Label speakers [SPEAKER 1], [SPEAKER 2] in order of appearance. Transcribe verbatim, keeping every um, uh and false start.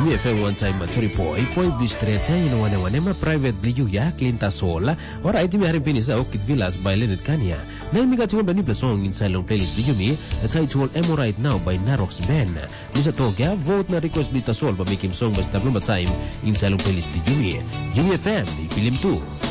[SPEAKER 1] Jimmy F M one time matori poi poi bistrecha ina wane wane ma private liu ya klinta sola ora iti mi harin pinisa okit villas by Leonard Kanya na imiga tima bani song inside long playlist liu mi the title Emo Right Now by Narox Ben misa toga vote na request bita sol ba making song basta bluma time inside long playlist liu mi Jimmy F M ipilim tu